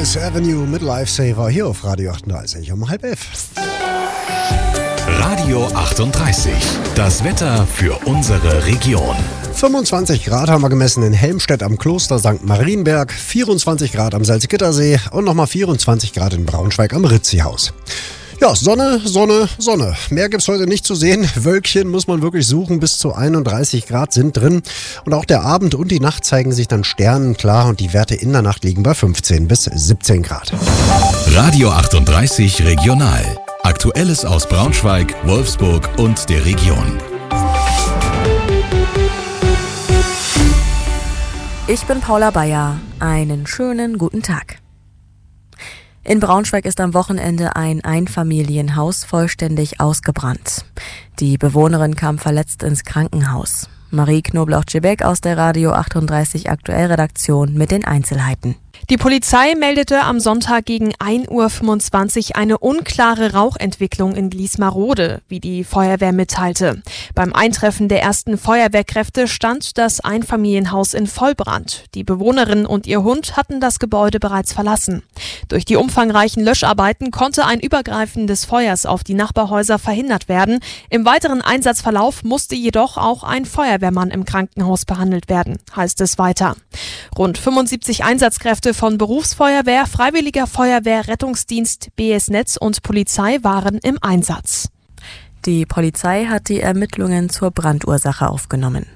Fifth Avenue mit Lifesaver hier auf Radio 38 um 10:30. Radio 38, das Wetter für unsere Region. 25 Grad haben wir gemessen in Helmstedt am Kloster St. Marienberg, 24 Grad am Salzgittersee und nochmal 24 Grad in Braunschweig am Ritzihaus. Ja, Sonne, Sonne, Sonne. Mehr gibt's heute nicht zu sehen. Wölkchen muss man wirklich suchen. Bis zu 31 Grad sind drin. Und auch der Abend und die Nacht zeigen sich dann sternenklar. Und die Werte in der Nacht liegen bei 15 bis 17 Grad. Radio 38 Regional. Aktuelles aus Braunschweig, Wolfsburg und der Region. Ich bin Paula Bayer. Einen schönen guten Tag. In Braunschweig ist am Wochenende ein Einfamilienhaus vollständig ausgebrannt. Die Bewohnerin kam verletzt ins Krankenhaus. Marie Knoblauch-Cibek aus der Radio 38 Aktuell-Redaktion mit den Einzelheiten. Die Polizei meldete am Sonntag gegen 1:25 Uhr eine unklare Rauchentwicklung in Gliesmarode, wie die Feuerwehr mitteilte. Beim Eintreffen der ersten Feuerwehrkräfte stand das Einfamilienhaus in Vollbrand. Die Bewohnerin und ihr Hund hatten das Gebäude bereits verlassen. Durch die umfangreichen Löscharbeiten konnte ein Übergreifen des Feuers auf die Nachbarhäuser verhindert werden. Im weiteren Einsatzverlauf musste jedoch auch ein Feuerwehrmann im Krankenhaus behandelt werden, heißt es weiter. Rund 75 Einsatzkräfte von Berufsfeuerwehr, Freiwilliger Feuerwehr, Rettungsdienst, BS Netz und Polizei waren im Einsatz. Die Polizei hat die Ermittlungen zur Brandursache aufgenommen.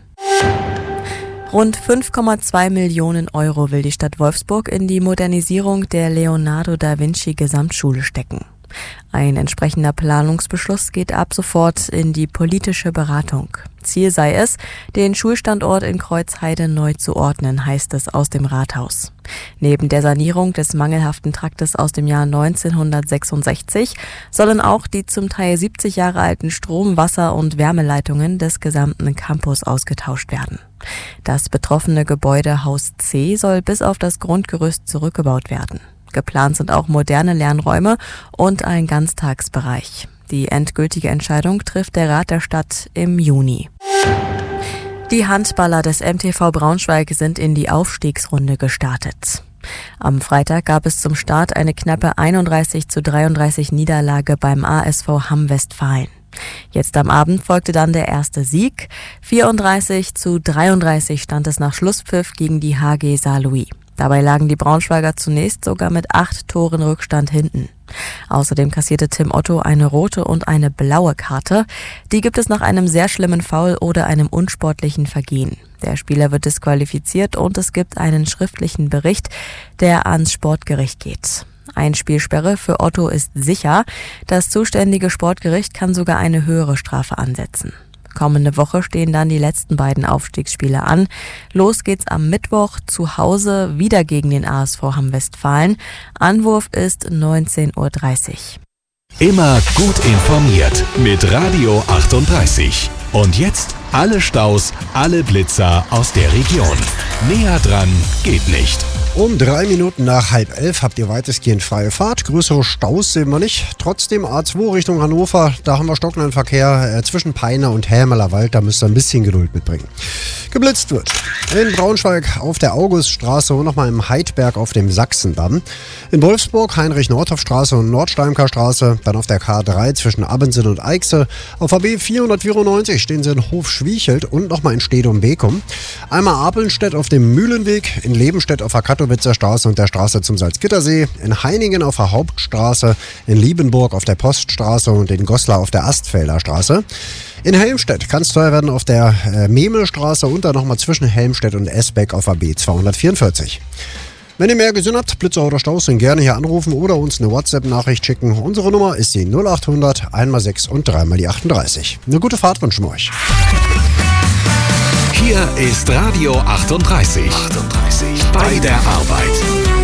Rund 5,2 Millionen Euro will die Stadt Wolfsburg in die Modernisierung der Leonardo da Vinci Gesamtschule stecken. Ein entsprechender Planungsbeschluss geht ab sofort in die politische Beratung. Ziel sei es, den Schulstandort in Kreuzheide neu zu ordnen, heißt es aus dem Rathaus. Neben der Sanierung des mangelhaften Traktes aus dem Jahr 1966 sollen auch die zum Teil 70 Jahre alten Strom-, Wasser- und Wärmeleitungen des gesamten Campus ausgetauscht werden. Das betroffene Gebäude Haus C soll bis auf das Grundgerüst zurückgebaut werden. Geplant sind auch moderne Lernräume und ein Ganztagsbereich. Die endgültige Entscheidung trifft der Rat der Stadt im Juni. Die Handballer des MTV Braunschweig sind in die Aufstiegsrunde gestartet. Am Freitag gab es zum Start eine knappe 31:33 Niederlage beim ASV Hamm Westfalen. Jetzt am Abend folgte dann der erste Sieg. 34:33 stand es nach Schlusspfiff gegen die HG Saarlouis. Dabei lagen die Braunschweiger zunächst sogar mit 8 Toren Rückstand hinten. Außerdem kassierte Tim Otto eine rote und eine blaue Karte. Die gibt es nach einem sehr schlimmen Foul oder einem unsportlichen Vergehen. Der Spieler wird disqualifiziert und es gibt einen schriftlichen Bericht, der ans Sportgericht geht. Ein Spielsperre für Otto ist sicher. Das zuständige Sportgericht kann sogar eine höhere Strafe ansetzen. Kommende Woche stehen dann die letzten beiden Aufstiegsspiele an. Los geht's am Mittwoch zu Hause wieder gegen den ASV Hamm Westfalen. Anwurf ist 19:30 Uhr. Immer gut informiert mit Radio 38. Und jetzt alle Staus, alle Blitzer aus der Region. Näher dran geht nicht. Um 3 Minuten nach 10:30 habt ihr weitestgehend freie Fahrt. Größere Staus sehen wir nicht. Trotzdem A2 Richtung Hannover, da haben wir stockenden Verkehr zwischen Peine und Hämerlerwald. Da müsst ihr ein bisschen Geduld mitbringen. Geblitzt wird in Braunschweig auf der Auguststraße und nochmal im Heidberg auf dem Sachsendamm. In Wolfsburg Heinrich-Nordhoff-Straße und Nordsteimker-Straße. Dann auf der K3 zwischen Abensen und Eichse. Auf HB 494 stehen sie in Hofschwiechelt und nochmal in Stedum-Beckum. Einmal Apelnstedt auf dem Mühlenweg, in Lebenstedt auf der Kattowitzer Straße und der Straße zum Salzgittersee, in Heiningen auf der Hauptstraße, in Liebenburg auf der Poststraße und in Goslar auf der Astfelder Straße. In Helmstedt kann es teuer werden auf der Memelstraße und dann nochmal zwischen Helmstedt und Esbeck auf AB 244. Wenn ihr mehr gesehen habt, Blitzer oder Staus, dann gerne hier anrufen oder uns eine WhatsApp-Nachricht schicken. Unsere Nummer ist die 0800 1x6 und 3x38. Eine gute Fahrt wünschen wir euch. Hier ist Radio 38. Bei der Arbeit.